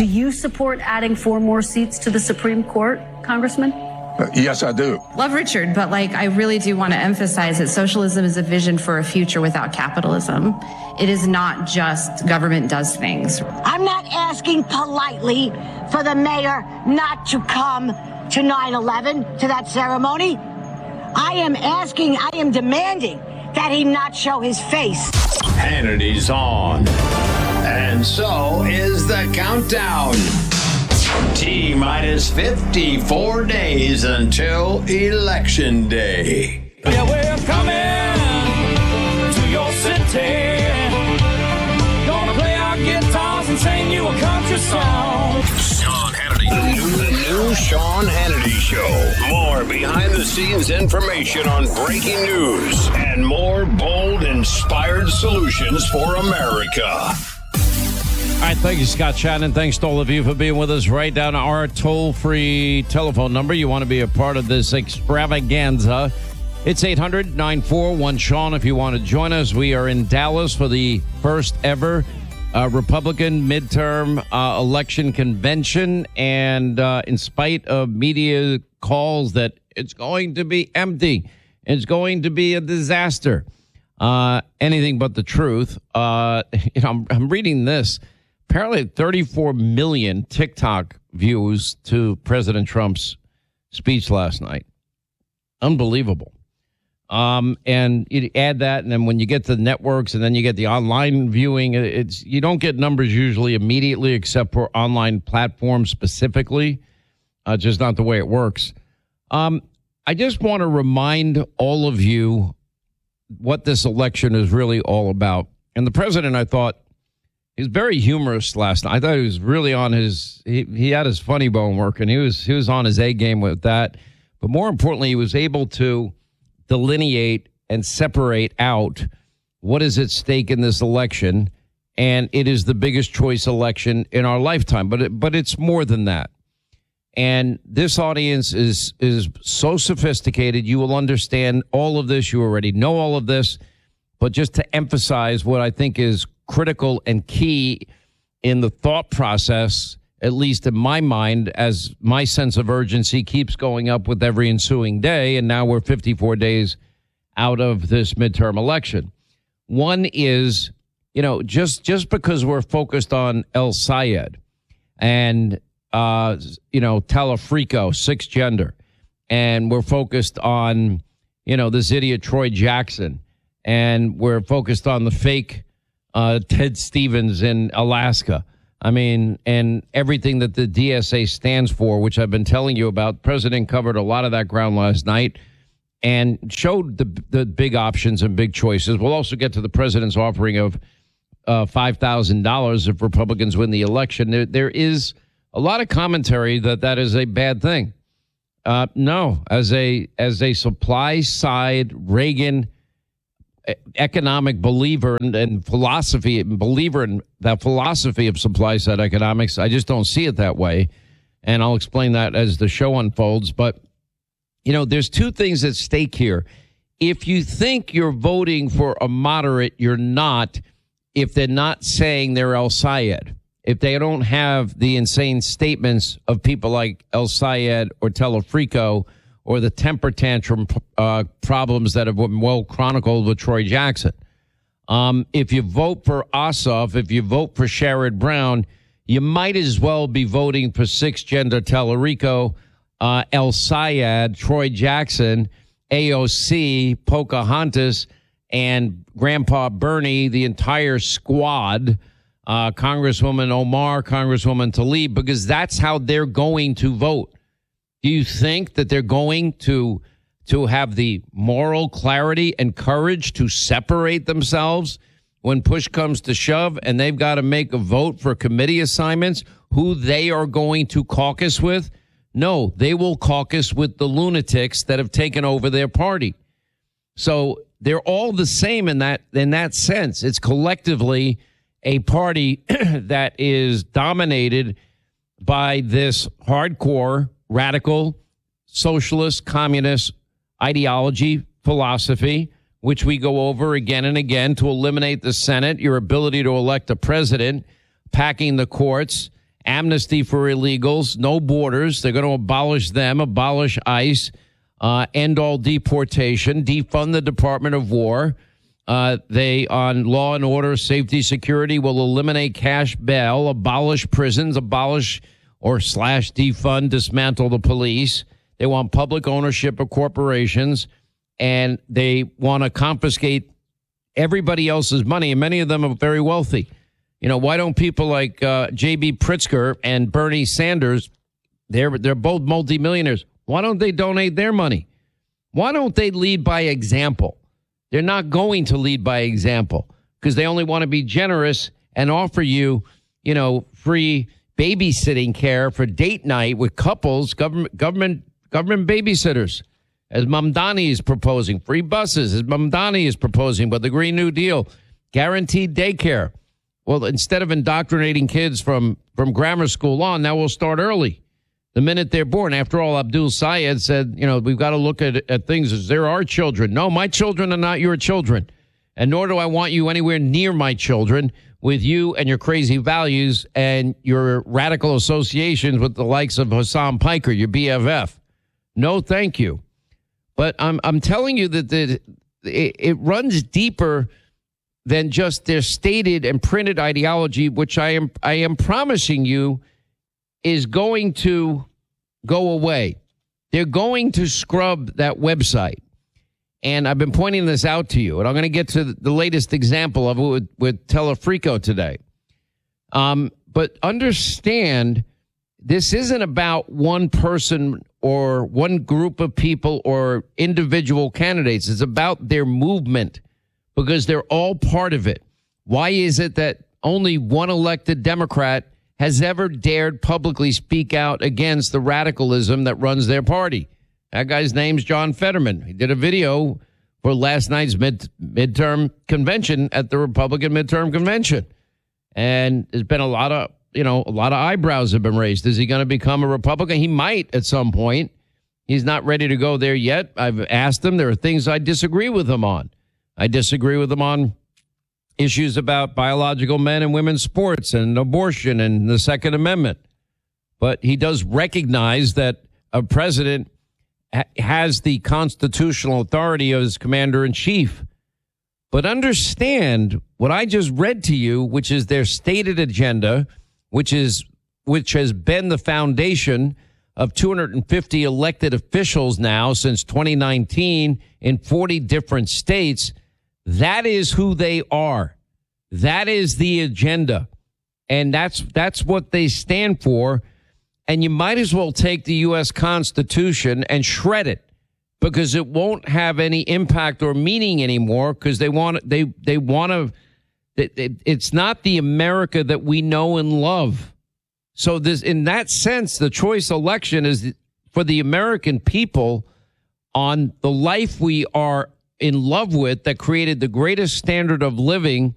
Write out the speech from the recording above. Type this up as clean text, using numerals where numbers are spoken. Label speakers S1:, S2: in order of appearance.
S1: Do you support adding 4 more seats to the Supreme Court, Congressman?
S2: Yes, I do.
S3: Love Richard, but I really do want to emphasize that socialism is a vision for a future without capitalism. It is not just government does things.
S4: I'm not asking politely for the mayor not to come to 9/11, to that ceremony. I am demanding that he not show his face.
S5: Hannity's on. And so is the countdown. T-minus 54 days until Election Day.
S6: Yeah, we're coming to your city. Gonna play our guitars and sing you a country song.
S5: Sean Hannity. The new Sean Hannity Show. More behind-the-scenes information on breaking news and more bold, inspired solutions for America.
S7: All right, thank you, Scott Shannon. Thanks to all of you for being with us. Write down our toll-free telephone number. You want to be a part of this extravaganza. It's 800-941-SEAN if you want to join us. We are in Dallas for the first ever Republican midterm election convention. And in spite of media calls that it's going to be empty, it's going to be a disaster, anything but the truth. I'm reading this. Apparently 34 million TikTok views to President Trump's speech last night. Unbelievable. And you add that, and then when you get to the networks and then you get the online viewing, you don't get numbers usually immediately except for online platforms specifically. Just not the way it works. I just want to remind all of you what this election is really all about. And the president, I thought, he was very humorous last night. I thought he was really on his, he had his funny bone working. He was on his A game with that. But more importantly, he was able to delineate and separate out what is at stake in this election. And it is the biggest choice election in our lifetime. But it's more than that. And this audience is so sophisticated. You will understand all of this. You already know all of this. But just to emphasize what I think is critical and key in the thought process, at least in my mind, as my sense of urgency keeps going up with every ensuing day, and now we're 54 days out of this midterm election. One is, just because we're focused on El Sayed and, Talafrico, 6 gender, and we're focused on, this idiot Troy Jackson, and we're focused on the fake Ted Stevens in Alaska. I mean, and everything that the DSA stands for, which I've been telling you about. President covered a lot of that ground last night and showed the big options and big choices. We'll also get to the president's offering of $5,000 if Republicans win the election. There is a lot of commentary that is a bad thing. No, as a supply side Reagan economic believer and philosophy, believer in that philosophy of supply side economics, I just don't see it that way. And I'll explain that as the show unfolds. But, there's 2 things at stake here. If you think you're voting for a moderate, you're not, if they're not saying they're El Sayed. If they don't have the insane statements of people like El Sayed or Telefrico, or the temper tantrum problems that have been well chronicled with Troy Jackson. If you vote for Ossoff, if you vote for Sherrod Brown, you might as well be voting for 6 gender Telerico, El Sayed, Troy Jackson, AOC, Pocahontas, and Grandpa Bernie, the entire squad, Congresswoman Omar, Congresswoman Tlaib, because that's how they're going to vote. Do you think that they're going to have the moral clarity and courage to separate themselves when push comes to shove and they've got to make a vote for committee assignments, who they are going to caucus with? No, they will caucus with the lunatics that have taken over their party. So they're all the same in that sense. It's collectively a party that is dominated by this hardcore radical, socialist, communist ideology, philosophy, which we go over again and again to eliminate the Senate, your ability to elect a president, packing the courts, amnesty for illegals, no borders. They're going to abolish them, abolish ICE, end all deportation, defund the Department of War. They, on law and order, safety, security, will eliminate cash bail, abolish prisons, abolish or slash defund, dismantle the police. They want public ownership of corporations, and they want to confiscate everybody else's money, and many of them are very wealthy. You know, why don't people like J.B. Pritzker and Bernie Sanders, they're both multimillionaires, why don't they donate their money? Why don't they lead by example? They're not going to lead by example because they only want to be generous and offer you, you know, free babysitting care for date night with couples, government babysitters, as Mamdani is proposing, free buses, as Mamdani is proposing, but the Green New Deal, guaranteed daycare. Well, instead of indoctrinating kids from grammar school on, now we'll start early, the minute they're born. After all, Abdul Sayed said, you know, we've got to look at things as there are children. No, my children are not your children, and nor do I want you anywhere near my children with you and your crazy values and your radical associations with the likes of Hassan Piker, your BFF. No, thank you. But I'm telling you that it runs deeper than just their stated and printed ideology, which I am promising you is going to go away. They're going to scrub that website. And I've been pointing this out to you, and I'm going to get to the latest example of it with Telefrico today. But understand, this isn't about one person or one group of people or individual candidates. It's about their movement because they're all part of it. Why is it that only one elected Democrat has ever dared publicly speak out against the radicalism that runs their party? That guy's name's John Fetterman. He did a video for last night's midterm convention at the Republican midterm convention. And there's been a lot of eyebrows have been raised. Is he going to become a Republican? He might at some point. He's not ready to go there yet. I've asked him. There are things I disagree with him on. I disagree with him on issues about biological men and women's sports and abortion and the Second Amendment. But he does recognize that a president has the constitutional authority of his commander-in-chief. But understand what I just read to you, which is their stated agenda, which has been the foundation of 250 elected officials now since 2019 in 40 different states. That is who they are. That is the agenda. And that's what they stand for. And you might as well take the U.S. Constitution and shred it because it won't have any impact or meaning anymore because they want to. It's not the America that we know and love. So this, in that sense, the choice election is for the American people on the life we are in love with that created the greatest standard of living